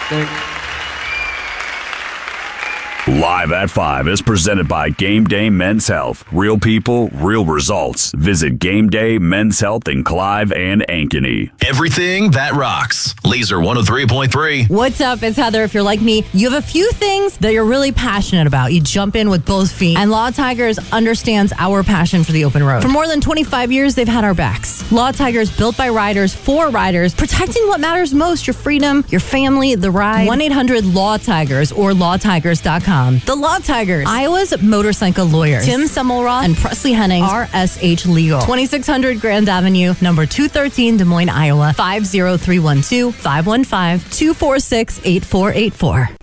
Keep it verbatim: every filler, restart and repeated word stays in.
Thanks. Live at five is presented by Game Day Men's Health. Real people, real results. Visit Game Day Men's Health in Clive and Ankeny. Everything that rocks. Laser one oh three point three. What's up? It's Heather. If you're like me, you have a few things that you're really passionate about. You jump in with both feet. And Law Tigers understands our passion for the open road. For more than twenty-five years, they've had our backs. Law Tigers, built by riders, for riders, protecting what matters most, your freedom, your family, the ride. one eight hundred law tigers or law tigers dot com. The Law Tigers, Iowa's motorcycle lawyers. Tim Semmelroth and Presley Hennings, R S H Legal. twenty-six hundred Grand Avenue, number two thirteen, Des Moines, Iowa. five oh three one two, five one five, two four six, eight four eight four.